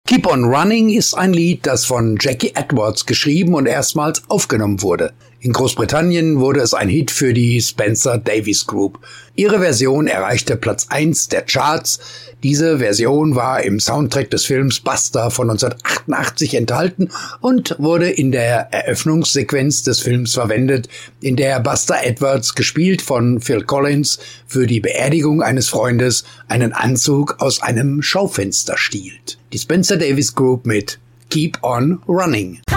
Keep on Running ist ein Lied, das von Jackie Edwards geschrieben und erstmals aufgenommen wurde. In Großbritannien wurde es ein Hit für die Spencer Davis Group. Ihre Version erreichte Platz 1 der Charts. Diese Version war im Soundtrack des Films Buster von 1988 enthalten und wurde in der Eröffnungssequenz des Films verwendet, in der Buster Edwards, gespielt von Phil Collins, für die Beerdigung eines Freundes einen Anzug aus einem Schaufenster stiehlt. Die Spencer Davis Group mit Keep on Running.